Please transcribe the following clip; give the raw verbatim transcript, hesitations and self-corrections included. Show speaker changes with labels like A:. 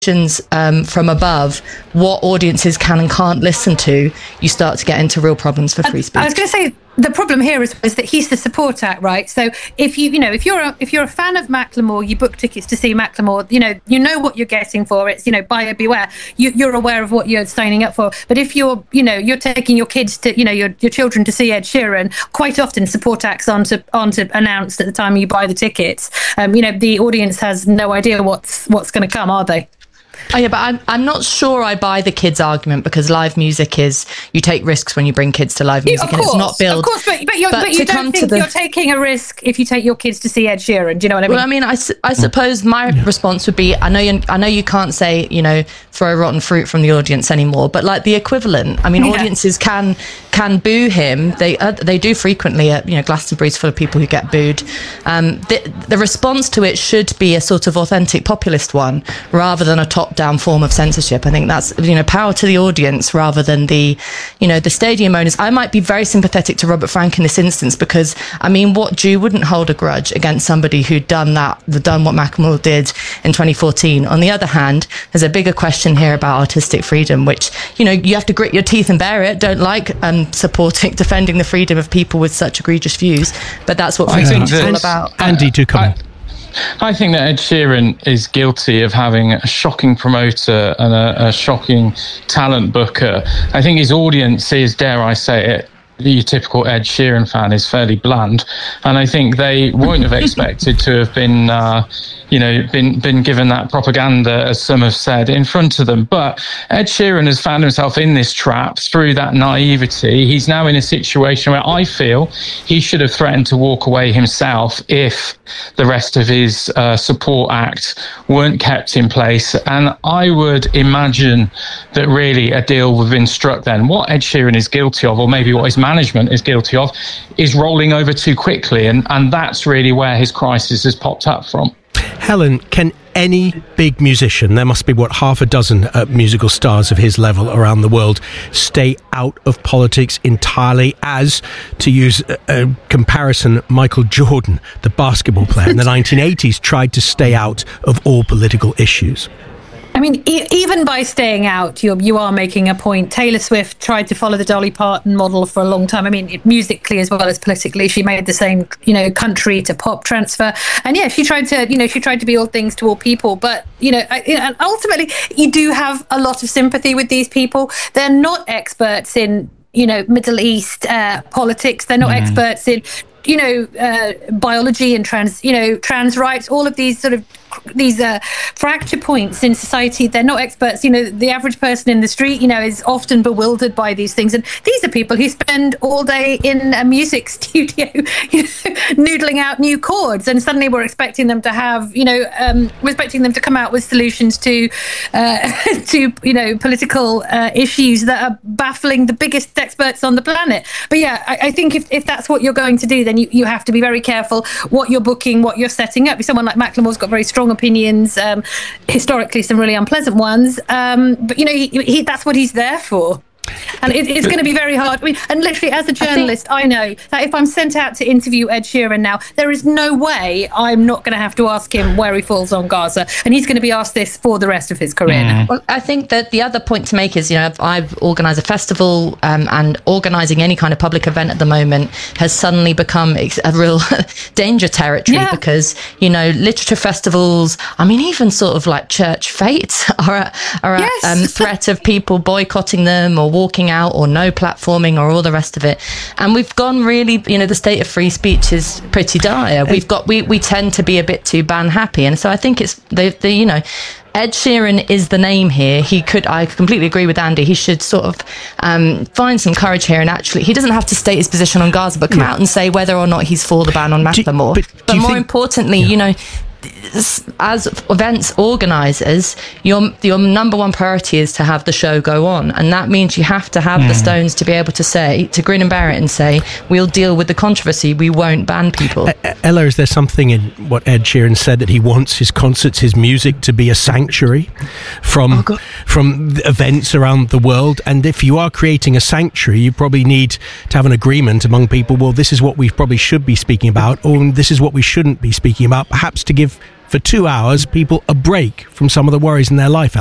A: Um, from above what audiences can and can't listen to, you start to get into real problems for free speech.
B: I was going to say the problem here is, is that he's the support act, right? So if you you know if you're a, if you're a fan of Macklemore, you book tickets to see Macklemore. You know you know what you're getting for. It's you know buyer beware. You, you're aware of what you're signing up for. But if you're you know you're taking your kids to you know your your children to see Ed Sheeran, quite often support acts aren't aren't announced at the time you buy the tickets. Um, you know the audience has no idea what's what's going to come, are they?
A: Oh yeah, but I'm I'm not sure I buy the kids' argument, because live music is, you take risks when you bring kids to live music,
B: of
A: and
B: course,
A: it's not built.
B: Of course, but but, you're, but, but you don't think the... you're taking a risk if you take your kids to see Ed Sheeran. Do you know what I mean?
A: Well, I mean, I, I suppose my yeah. response would be, I know you I know you can't say you know throw rotten fruit from the audience anymore, but like the equivalent. I mean, yeah. audiences can can boo him. They uh, they do frequently. At, you know, Glastonbury's full of people who get booed. Um, the the response to it should be a sort of authentic populist one, rather than a top down form of censorship. I think that's, you know, power to the audience rather than the, you know, the stadium owners. I might be very sympathetic to Robert Frank in this instance, because, I mean, what Jew wouldn't hold a grudge against somebody who'd done that, done what Macklemore did in twenty fourteen? On the other hand, there's a bigger question here about artistic freedom, which, you know, you have to grit your teeth and bear it. Don't like um, supporting, defending the freedom of people with such egregious views, but that's what free speech is all about.
C: Andy, do come in.
D: I think that Ed Sheeran is guilty of having a shocking promoter and a, a shocking talent booker. I think his audience is, dare I say it, your typical Ed Sheeran fan is fairly bland, and I think they won't have expected to have been, uh, you know, been been given that propaganda, as some have said, in front of them. But Ed Sheeran has found himself in this trap through that naivety. He's now in a situation where I feel he should have threatened to walk away himself if the rest of his uh, support act weren't kept in place. And I would imagine that really a deal would have been struck then. What Ed Sheeran is guilty of, or maybe what his management is guilty of, is rolling over too quickly, and, and that's really where his crisis has popped up from.
C: Helen, can any big musician, there must be, what, half a dozen uh, musical stars of his level around the world, stay out of politics entirely, as, to use a, a comparison, Michael Jordan, the basketball player in the nineteen eighties, tried to stay out of all political issues?
B: I mean, e- even by staying out, you you are making a point. Taylor Swift tried to follow the Dolly Parton model for a long time. I mean, it, musically as well as politically, she made the same, you know, country to pop transfer. And yeah, she tried to, you know, she tried to be all things to all people. But, you know, I, you know, and ultimately, you do have a lot of sympathy with these people. They're not experts in, you know, Middle East uh, politics. They're not mm. experts in, you know, uh, biology and trans, you know, trans rights, all of these sort of these uh, fracture points in society. They're not experts. You know, the average person in the street, you know, is often bewildered by these things. And these are people who spend all day in a music studio, you know, noodling out new chords. And suddenly we're expecting them to have, you know, um, we're expecting them to come out with solutions to, uh, to you know, political uh, issues that are baffling the biggest experts on the planet. But yeah, I, I think if, if that's what you're going to do, then you, you have to be very careful what you're booking, what you're setting up. Someone like Macklemore's got very strong opinions, um, historically some really unpleasant ones, um, but you know he, he, that's what he's there for. And it, it's going to be very hard. I mean, and literally, as a journalist, I, think, I know that if I'm sent out to interview Ed Sheeran now, there is no way I'm not going to have to ask him where he falls on Gaza, and he's going to be asked this for the rest of his career.
A: Mm. Well, I think that the other point to make is, you know, I've, I've organised a festival, um, and organising any kind of public event at the moment has suddenly become a real danger territory, yeah. because, you know, literature festivals, I mean, even sort of like church fates are at, are at yes. um, threat of people boycotting them or walking out, or no platforming, or all the rest of it. And we've gone really, you know, the state of free speech is pretty dire. We've got, we, we tend to be a bit too ban happy. And so I think it's the, the, you know, Ed Sheeran is the name here. He could, I completely agree with Andy, he should sort of um, find some courage here, and actually, he doesn't have to state his position on Gaza, but come yeah. out and say whether or not he's for the ban on Macklemore. But, but more think, importantly, yeah. you know, as events organisers, your your number one priority is to have the show go on, and that means you have to have mm. the stones to be able to say, to grin and bear it and say, we'll deal with the controversy, we won't ban people.
C: Uh, Ella, is there something in what Ed Sheeran said, that he wants his concerts, his music, to be a sanctuary from oh, from events around the world? And if you are creating a sanctuary, you probably need to have an agreement among people, well, this is what we probably should be speaking about, or this is what we shouldn't be speaking about, perhaps to give for two hours people a break from some of the worries in their life.